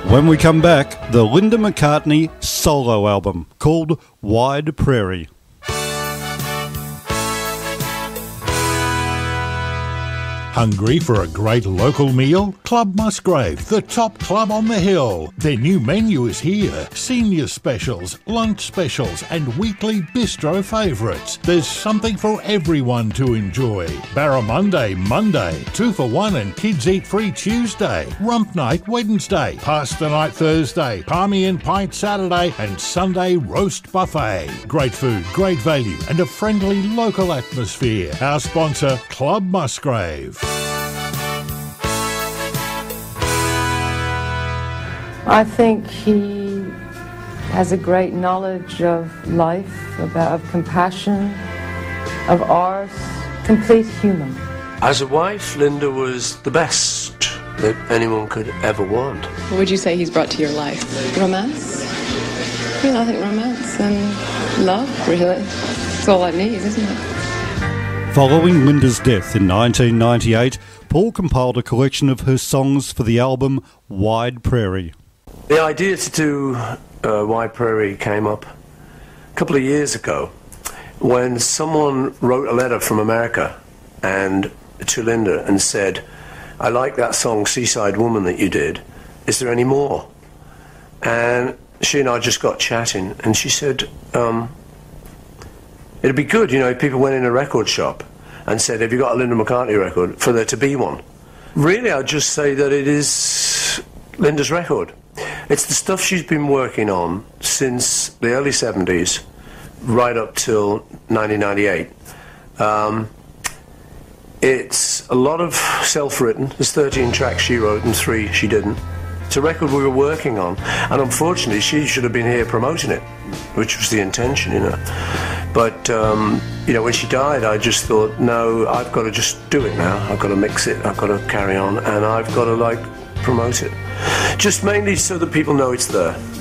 When we come back, the Linda McCartney solo album called Wide Prairie. Hungry for a great local meal? Club Musgrave, the top club on the hill. Their new menu is here. Senior specials, lunch specials and weekly bistro favourites. There's something for everyone to enjoy. Barramundi Monday, 2 for 1 and kids eat free Tuesday. Rump night Wednesday, pasta night Thursday, palmy and pint Saturday and Sunday roast buffet. Great food, great value and a friendly local atmosphere. Our sponsor, Club Musgrave. I think he has a great knowledge of life, of compassion, of art, complete human. As a wife, Linda was the best that anyone could ever want. What would you say he's brought to your life? Romance? I think romance and love, really. It's all I need, isn't it? Following Linda's death in 1998, Paul compiled a collection of her songs for the album Wide Prairie. The idea to do Wide Prairie came up a couple of years ago when someone wrote a letter from America and to Linda and said, I like that song Seaside Woman that you did. Is there any more? And she and I just got chatting and she said, it'd be good, you know, if people went in a record shop and said, have you got a Linda McCartney record, for there to be one. Really, I'd just say that it is Linda's record. It's the stuff she's been working on since the early 70s, right up till 1998. It's a lot of self-written. There's 13 tracks she wrote and 3 she didn't. It's a record we were working on, and unfortunately she should have been here promoting it, which was the intention, you know. But, you know, when she died, I just thought, no, I've got to just do it now. I've got to mix it, I've got to carry on, and I've got to, like, promote it. Just mainly so that people know it's there.